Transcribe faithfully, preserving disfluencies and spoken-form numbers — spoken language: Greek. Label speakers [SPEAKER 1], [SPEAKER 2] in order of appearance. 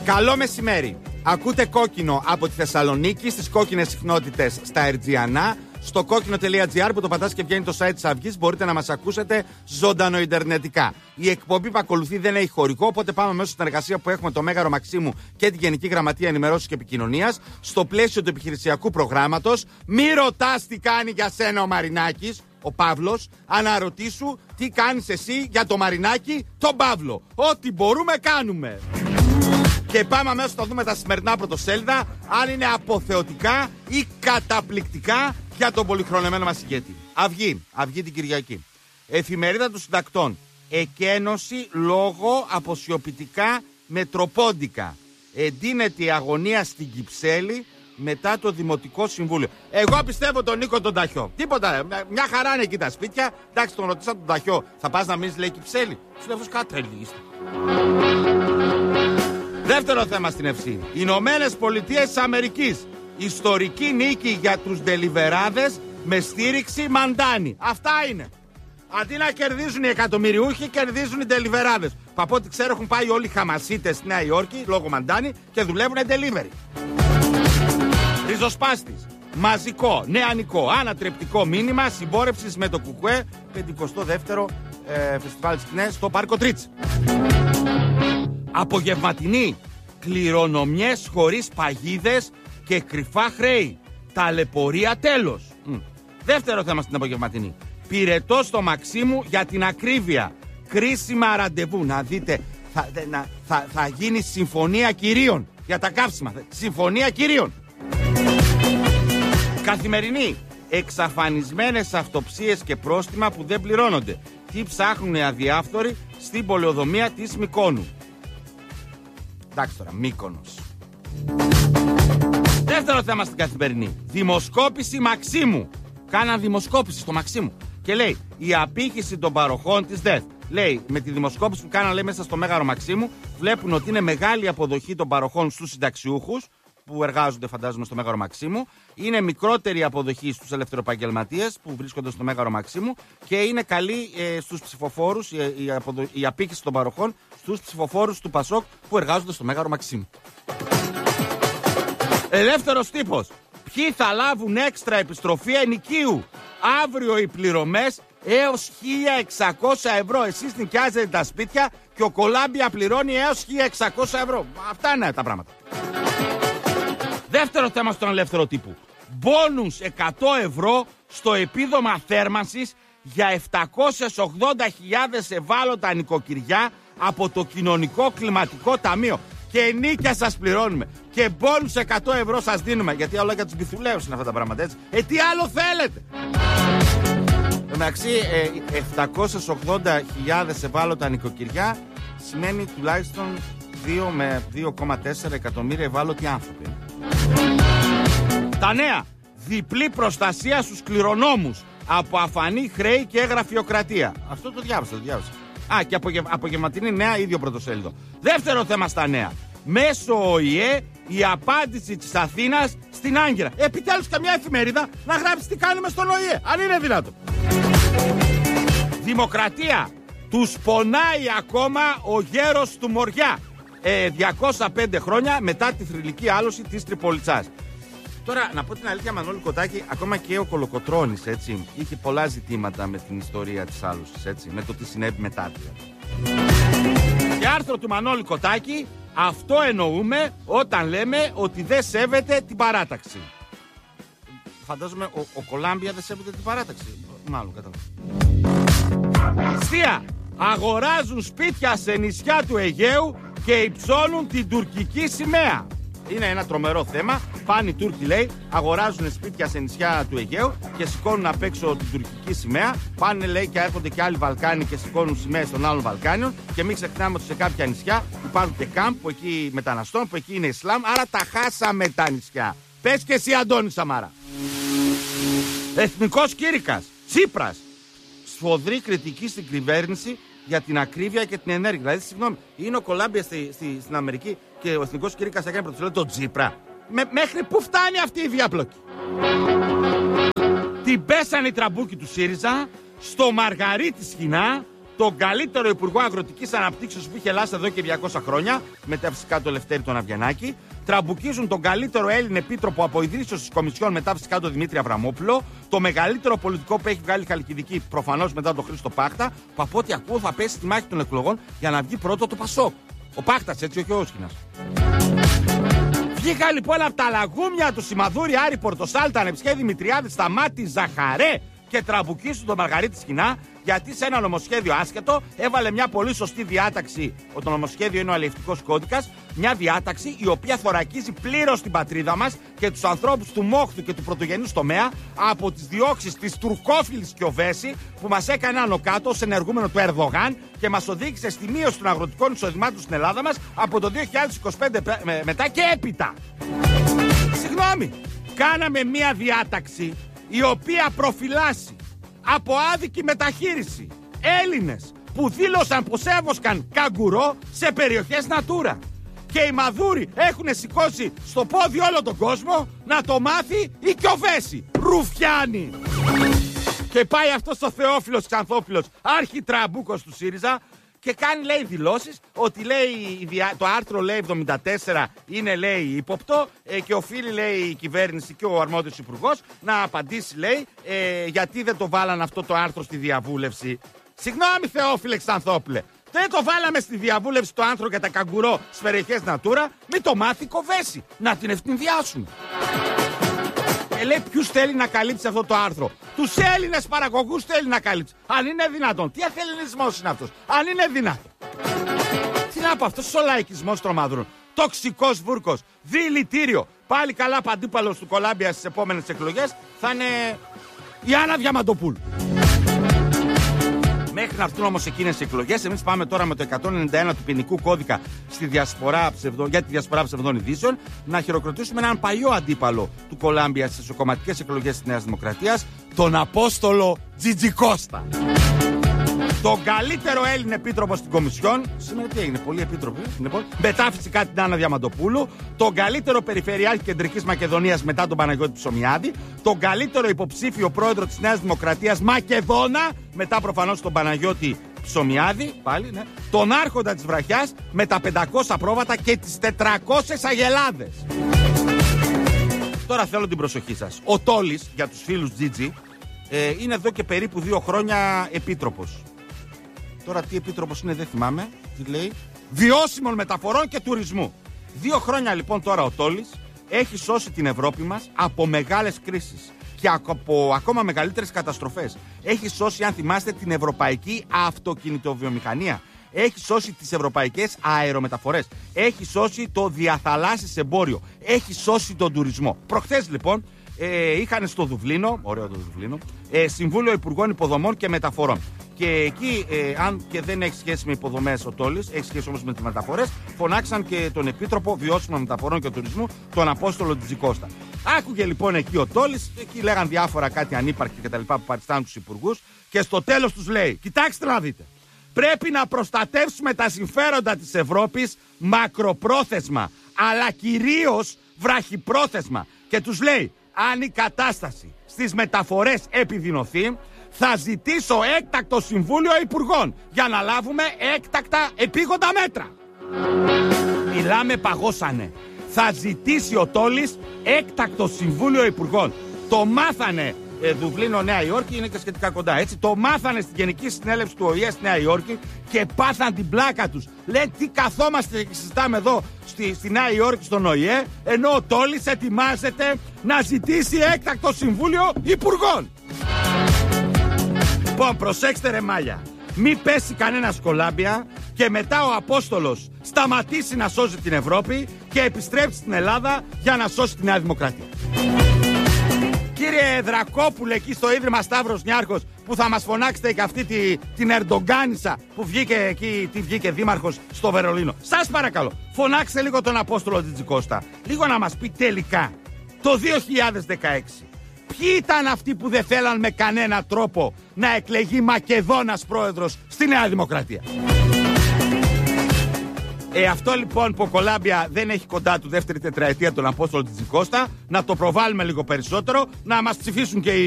[SPEAKER 1] Καλό μεσημέρι. Ακούτε Κόκκινο από τη Θεσσαλονίκη στις κόκκινες συχνότητες στα Ερτζιανά. Στο κόκκινο τελεία τζι άρ που το πατάς και βγαίνει το site της Αυγής, μπορείτε να μας ακούσετε ζωντανοιντερνετικά. Η εκπομπή που ακολουθεί δεν έχει χορηγό, οπότε πάμε μέσω στην εργασία που έχουμε το Μέγαρο Μαξίμου και τη Γενική Γραμματεία Ενημερώσεως και Επικοινωνίας. Στο πλαίσιο του επιχειρησιακού προγράμματος, μη ρωτάς τι κάνει για σένα ο Μαρινάκης, ο Παύλος, αναρωτήσου τι κάνεις εσύ για το Μαρινάκη, τον Παύλο. Ό,τι μπορούμε κάνουμε. Και πάμε αμέσως να δούμε τα σημερινά πρωτοσέλιδα, αν είναι αποθεωτικά ή καταπληκτικά για τον πολυχρονεμένο μας ηγέτη. Αυγή, Αυγή την Κυριακή. Εφημερίδα των Συντακτών. Εκένωση λόγω αποσιωπητικά μετροπόντικα. Εντείνεται η αγωνία στην Κυψέλη μετά το Δημοτικό Συμβούλιο. Εγώ πιστεύω τον Νίκο τον Ταχιό. Τίποτα, μια χαρά είναι εκεί τα σπίτια. Εντάξει, τον ρωτήσα τον Ταχιό, θα πας να μείνεις, λέει, Κυψέλη. Σου λέω, κάτρελη. Δεύτερο θέμα στην Ευσύνη. Ηνωμένες Πολιτείες της Αμερικής. Ιστορική νίκη για τους ντελιβεράδες με στήριξη Μαντάνη. Αυτά είναι. Αντί να κερδίζουν οι εκατομμυριούχοι, κερδίζουν οι ντελιβεράδες. Που από ό,τι ξέρω έχουν πάει όλοι οι χαμασίτες στη Νέα Υόρκη λόγω Μαντάνη και δουλεύουν delivery. Ριζοσπάστης. Μαζικό, νεανικό, ανατρεπτικό μήνυμα συμπόρευσης με το Κουκουέ. πενηκοστό δεύτερο ε, φεστιβάλ σκηνές στο Πάρκο Τρίτς. Απογευματινή. Κληρονομιές χωρίς παγίδες και κρυφά χρέη. Ταλαιπωρία τέλος. Mm. Δεύτερο θέμα στην απογευματινή. Πυρετό στο Μαξίμου για την ακρίβεια. Κρίσιμα ραντεβού. Να δείτε, θα, να, θα, θα γίνει συμφωνία κυρίων για τα καύσιμα. Συμφωνία κυρίων. Καθημερινή. Εξαφανισμένες αυτοψίες και πρόστιμα που δεν πληρώνονται. Τι ψάχνουν οι αδιάφθοροι στην πολεοδομία της Μυκόνου. Εντάξει τώρα, Μύκονος. Δεύτερο θέμα στην Καθημερινή. Δημοσκόπηση Μαξίμου. Κάναν δημοσκόπηση στο Μαξίμου. Και λέει, η απήχηση των παροχών της ΔΕΘ. Λέει, με τη δημοσκόπηση που κάναν, λέει, μέσα στο Μέγαρο Μαξίμου, βλέπουν ότι είναι μεγάλη αποδοχή των παροχών στους συνταξιούχους, που εργάζονται, φαντάζομαι, στο Μέγαρο Μαξίμου. Είναι μικρότερη αποδοχή στους ελευθεροεπαγγελματίες που βρίσκονται στο Μέγαρο Μαξίμου. Και είναι καλή ε, στους ψηφοφόρους, η, η, αποδο... η απήχηση των παροχών στους ψηφοφόρους του Πασόκ που εργάζονται στο Μέγαρο Μαξίμου. Ελεύθερος τύπος. Ποιοι θα λάβουν έξτρα επιστροφή ενοικίου. Αύριο οι πληρωμές έως χίλια εξακόσια ευρώ. Εσείς νοικιάζετε τα σπίτια και ο Κολάμπια πληρώνει έως χίλια εξακόσια ευρώ. Αυτά είναι τα πράγματα. Δεύτερο θέμα στον ελεύθερο τύπο. Μπόνους εκατό ευρώ στο επίδομα θέρμανσης για επτακόσιες ογδόντα χιλιάδες ευάλωτα νοικοκυριά από το Κοινωνικό Κλιματικό Ταμείο. Και ενίκια σας πληρώνουμε. Και μπόνους εκατό ευρώ σας δίνουμε. Γιατί όλα για τους μπιθουλαίους είναι αυτά τα πράγματα, έτσι. Ε, τι άλλο θέλετε. Εντάξει, ε, επτακόσιες ογδόντα χιλιάδες ευάλωτα νοικοκυριά σημαίνει τουλάχιστον δύο με δύο κόμμα τέσσερα εκατομμύρια ευάλωτοι άνθρωποι. Τα νέα. Διπλή προστασία στους κληρονόμους από αφανή χρέη και γραφειοκρατία. Αυτό το διάβασα, το διάβασα. Α, και απογευ... απογευματινή νέα, ίδιο πρωτοσέλιδο. Δεύτερο θέμα στα νέα. Μέσω ΟΗΕ η απάντηση της Αθήνας στην Άγκυρα. Επιτέλους καμιά εφημερίδα να γράψει τι κάνουμε στον ΟΗΕ, αν είναι δυνατό. Δημοκρατία. Τους πονάει ακόμα ο γέρος του Μοριά. Ε, διακόσια πέντε χρόνια μετά τη θρυλική άλωση της Τριπολιτσάς. Τώρα, να πω την αλήθεια, Μανώλη Κοτάκη, ακόμα και ο Κολοκοτρώνης, έτσι, είχε πολλά ζητήματα με την ιστορία της άλωσης, έτσι, με το τι συνέβη μετά. Και άρθρο του Μανώλη Κοτάκη, αυτό εννοούμε όταν λέμε ότι δεν σέβεται την παράταξη. Φαντάζομαι ο, ο Κολάμπια δεν σέβεται την παράταξη. Μάλλον, κατάλαβα. Στία, αγοράζουν σπίτια σε νησιά του Αιγαίου και υψώνουν την τουρκική σημαία. Είναι ένα τρομερό θέμα. Πάνε οι Τούρκοι, λέει, αγοράζουν σπίτια σε νησιά του Αιγαίου και σηκώνουν απ' έξω την τουρκική σημαία. Πάνε, λέει, και έρχονται και άλλοι Βαλκάνοι και σηκώνουν σημαίες των άλλων Βαλκάνιων. Και μην ξεχνάμε ότι σε κάποια νησιά υπάρχουν και κάμπ που εκεί μεταναστών, που εκεί είναι Ισλάμ. Άρα τα χάσαμε τα νησιά. Πες και εσύ, Αντώνη Σαμάρα. Εθνικός κήρυκας. Τσίπρας. Σφοδρή κριτική στην κυβέρνηση για την ακρίβεια και την ενέργεια. Δηλαδή, συγγνώμη, είναι ο Κολάμπια στη, στη, στην Αμερική και ο εθνικός κήρυκας έκανε πρωτοσέλιδο τον Τσίπρα. Με, μέχρι πού φτάνει αυτή η διάπλοκη. Την πέσανε οι τραμπούκοι του ΣΥΡΙΖΑ στο Μαργαρίτη Σχοινά τον καλύτερο Υπουργό Αγροτικής Αναπτύξεως που είχε Ελλάδα εδώ και διακόσια χρόνια, μετά φυσικά το Λευτέρη τον Αβιανάκη. Τραμπουκίζουν τον καλύτερο Έλληνε επίτροπο από ιδρύσεως της Κομισιόν, μετά φυσικά τον Δημήτρη Αβραμόπουλο. Το μεγαλύτερο πολιτικό που έχει βγάλει η Χαλκιδική, προφανώς μετά τον Χρήστο Πάχτα, που από ό,τι ακούω θα πέσει στη μάχη των εκλογών για να βγει πρώτο το Πασόκ. Ο Πάχτας, έτσι, όχι ο Όσκινας. Βγήκα λοιπόν από τα λαγούμια του Σιμαδούρη, Άρη Πορτοσάλτα, Ανεψιέ Δημητριάδη, Σταμάτη, Ζαχαρέ και τραμπουκίσουν τον Μαργαρίτη Σκηνά, γιατί σε ένα νομοσχέδιο άσχετο έβαλε μια πολύ σωστή διάταξη. Το νομοσχέδιο είναι ο αλληλευτικός κώδικας. Μια διάταξη η οποία θωρακίζει πλήρως την πατρίδα μας και τους ανθρώπους του μόχθου και του πρωτογενούς τομέα από τις διώξεις της τουρκόφιλης Κιοβέση, που μας έκανε άνω κάτω ως ενεργούμενο του Ερδογάν και μας οδήγησε στη μείωση των αγροτικών εισοδημάτων στην Ελλάδα μας από το δύο χιλιάδες είκοσι πέντε μετά και έπειτα. Συγγνώμη, κάναμε μια διάταξη η οποία προφυλάσσει από άδικη μεταχείριση Έλληνες που δήλωσαν πως έβοσκαν καγκουρό σε περιοχές Natura. Και οι Μαδούροι έχουν σηκώσει στο πόδι όλο τον κόσμο να το μάθει η Κιοβέση. Ρουφιάνοι! Και πάει αυτός ο Θεόφιλος Ξανθόπουλος, αρχιτραμπούκος του ΣΥΡΙΖΑ, και κάνει, λέει, δηλώσεις ότι, λέει, το άρθρο, λέει, εβδομήντα τέσσερα είναι, λέει, ύποπτο ε, και οφείλει, λέει, η κυβέρνηση και ο αρμόδιος υπουργός να απαντήσει, λέει, ε, γιατί δεν το βάλαν αυτό το άρθρο στη διαβούλευση. Συγγνώμη, Θεόφιλε Ξανθόπουλε, δεν το βάλαμε στη διαβούλευση το άρθρο για τα καγκουρό στις περιοχές Natura, μην το μάθει η Κοβέση, να την ευθυνδιάσουν. Και λέει, ποιους θέλει να καλύψει αυτό το άρθρο? Τους Έλληνες παραγωγούς θέλει να καλύψει. Αν είναι δυνατόν. Τι αθεληνισμός είναι αυτός? Αν είναι δυνατόν. Τι να πω, αυτός ο λαϊκισμός των Μαδούρων. Τοξικός βούρκος. Δηλητήριο. Πάλι καλά παντύπαλος του Κολάμπια στις επόμενες εκλογές θα είναι η Άννα Διαμαντοπούλου. Μέχρι να έρθουν όμως εκείνες οι εκλογές, εμείς πάμε τώρα με το εκατόν ενενήντα ένα του ποινικού κώδικα στη διασπορά ψευδών, για τη διασπορά ψευδών ειδήσεων, να χειροκροτήσουμε έναν παλιό αντίπαλο του Κολάμπια στις κομματικές εκλογές της Νέας Δημοκρατίας, τον Απόστολο Τζιτζικώστα. Τον καλύτερο Έλληνε επίτροπο στην Κομισιόν. Σήμερα τι έγινε, πολλοί επίτροποι. Λοιπόν, μετά φυσικά την Άννα Διαμαντοπούλου. Τον καλύτερο Περιφερειάρχη Κεντρικής Μακεδονίας μετά τον Παναγιώτη Ψωμιάδη. Τον καλύτερο υποψήφιο πρόεδρο της Νέας Δημοκρατίας Μακεδόνα μετά προφανώς τον Παναγιώτη Ψωμιάδη. Πάλι, ναι. Τον άρχοντα της βραχιάς με τα πεντακόσια πρόβατα και τις τετρακόσιες αγελάδες. Τώρα θέλω την προσοχή σας. Ο Τόλης, για τους φίλους Τζίτζι, ε, είναι εδώ και περίπου δύο χρόνια επίτροπος. Τώρα τι επίτροπος είναι δεν θυμάμαι. Τι λέει? Βιώσιμων μεταφορών και τουρισμού. Δύο χρόνια λοιπόν τώρα ο Τόλης έχει σώσει την Ευρώπη μας από μεγάλες κρίσεις και από ακόμα μεγαλύτερες καταστροφές. Έχει σώσει, αν θυμάστε, την ευρωπαϊκή αυτοκινητοβιομηχανία. Έχει σώσει τις ευρωπαϊκές αερομεταφορές. Έχει σώσει το διαθαλάσσης εμπόριο. Έχει σώσει τον τουρισμό. Προχθές λοιπόν ε, είχαν στο Δουβλίνο, ωραίο το Δουβλίνο, ε, Συμβούλιο Υπουργών Υποδομών και Μεταφορών. Και εκεί, ε, αν και δεν έχει σχέση με υποδομές ο Τόλης, έχει σχέση όμως με τις μεταφορές, φωνάξαν και τον Επίτροπο Βιώσιμων Μεταφορών και Τουρισμού, τον Απόστολο Τζιτζικώστα. Άκουγε λοιπόν εκεί ο Τόλης, εκεί λέγαν διάφορα κάτι ανύπαρκτη κτλ. Που παριστάνουν τους υπουργούς, και στο τέλος τους λέει: κοιτάξτε να δείτε, πρέπει να προστατεύσουμε τα συμφέροντα της Ευρώπης μακροπρόθεσμα, αλλά κυρίως βραχυπρόθεσμα. Και τους λέει: αν η κατάσταση στις μεταφορές επιδεινωθεί, θα ζητήσω έκτακτο Συμβούλιο Υπουργών για να λάβουμε έκτακτα επίγοντα μέτρα. Μιλάμε, παγώσανε. Θα ζητήσει ο Τόλης έκτακτο Συμβούλιο Υπουργών. Το μάθανε ε, Δουβλίνο, Νέα Υόρκη, είναι και σχετικά κοντά, έτσι. Το μάθανε στην Γενική Συνέλευση του Ο Η Ε στη Νέα Υόρκη και πάθαν την πλάκα τους. Λένε, τι καθόμαστε και συζητάμε εδώ στη, στη Νέα Υόρκη στον Ο Η Ε, ενώ ο Τόλης ετοιμάζεται να ζητήσει έκτακτο Συμβούλιο Υπουργών. Λοιπόν, προσέξτε ρε μάλια, μην πέσει κανένα Κολάμπια και μετά ο Απόστολος σταματήσει να σώζει την Ευρώπη και επιστρέψει στην Ελλάδα για να σώσει τη Νέα Δημοκρατία. Κύριε Δρακόπουλε, εκεί στο Ίδρυμα Σταύρος Νιάρχος, που θα μας φωνάξετε και αυτή τη, την Ερντογκάνισσα που βγήκε εκεί, τι βγήκε δήμαρχος στο Βερολίνο. Σας παρακαλώ, φωνάξτε λίγο τον Απόστολο Τζιτζικώστα, λίγο να μας πει τελικά το δύο χιλιάδες δεκαέξι. Ποιοι ήταν αυτοί που δεν θέλαν με κανένα τρόπο να εκλεγεί Μακεδόνας πρόεδρος στη Νέα Δημοκρατία? Ε, αυτό λοιπόν που ο Κολάμπια δεν έχει κοντά του δεύτερη τετραετία τον Απόστολο Τζιτζικώστα, να το προβάλλουμε λίγο περισσότερο, να μας ψηφίσουν και οι